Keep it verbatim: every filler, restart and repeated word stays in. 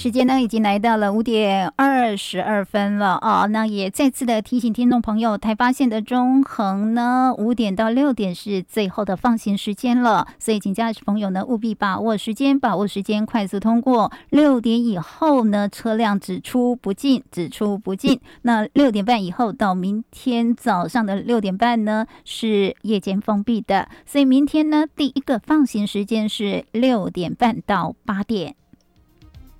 时间呢已经来到了五点二十二分了啊，那也再次的提醒听众朋友，台八线的中横呢五点到六点是最后的放行时间了，所以请驾驶朋友呢务必把握时间，把握时间快速通过。六点以后呢车辆只出不进，只出不进。那六点半以后到明天早上的六点半呢是夜间封闭的，所以明天呢第一个放行时间是六点半到八点。